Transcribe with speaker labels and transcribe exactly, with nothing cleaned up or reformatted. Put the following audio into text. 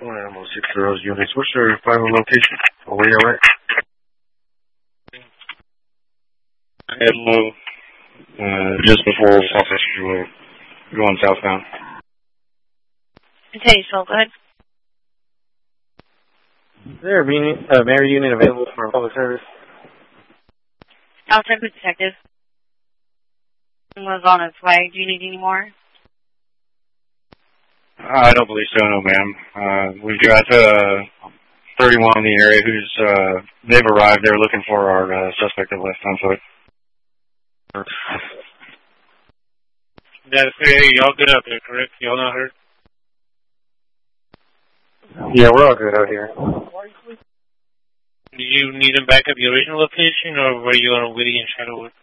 Speaker 1: Almost six of those units. What's your final location? Or where you're at?
Speaker 2: Edlow, uh, just before Southwest Road, going southbound.
Speaker 3: Okay, so go ahead.
Speaker 4: Is there a unit, uh, Mary unit available for public service?
Speaker 3: I'll check with detective. Was on its way. Do you need any more?
Speaker 2: I don't believe so, no, ma'am. Uh, we've got uh, thirty-one in the area who's, uh, they've arrived. They're looking for our uh, suspect that left on foot.
Speaker 5: That's hey, y'all good out there, correct? Y'all not hurt?
Speaker 4: Yeah, we're all good out here.
Speaker 5: Do you need them back at the original location, or were you on Whitty and Shadowwood?